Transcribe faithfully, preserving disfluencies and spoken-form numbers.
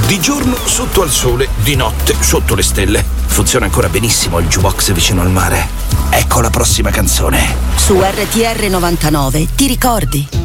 Di giorno sotto al sole, di notte sotto le stelle. Funziona ancora benissimo il jukebox vicino al mare. Ecco la prossima canzone. Su R T R novantanove ti ricordi?